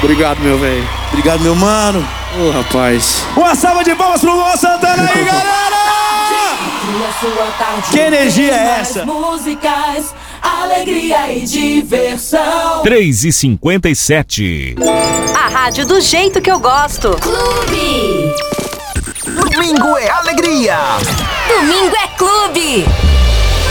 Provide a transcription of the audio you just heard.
Obrigado, meu velho. Obrigado, meu mano. Ô, rapaz. Uma salva de palmas pro Luan Santana aí, galera! Que energia é essa? Músicas, alegria e diversão. 3h57. A rádio do jeito que eu gosto. Clube. Domingo é alegria. Domingo é clube.